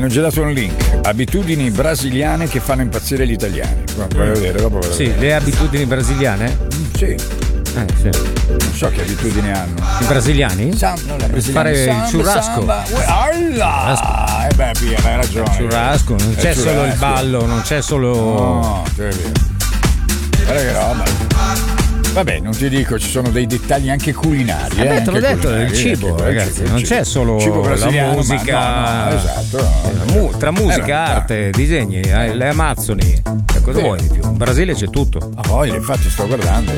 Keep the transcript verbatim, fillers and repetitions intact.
hanno già dato un link. Abitudini brasiliane che fanno impazzire gli italiani. Voglio vedere, dopo voglio Sì, vedere. le abitudini brasiliane? Sì. Eh, sì. Non so che abitudini hanno. I brasiliani? Samba, la Fare samba, il churrasco. Samba. Allah! Eh beh, Pia, hai ragione. Il churrasco, non Il c'è solo il churrasco. ballo, non c'è solo. No, è vero. Guarda che roba. Vabbè, non ti dico, ci sono dei dettagli anche culinari. Eh, Eh, beh, te l'ho anche detto, culinari, il cibo, anche- ragazzi, il non cibo. c'è solo Cibo la brasiliano, musica. ma no, no, esatto. Eh, mu- tra musica, Era- arte, disegni, eh, le Amazzoni. E cosa Sì. vuoi di più? In Brasile c'è tutto. Ah, poi, infatti, sto guardando.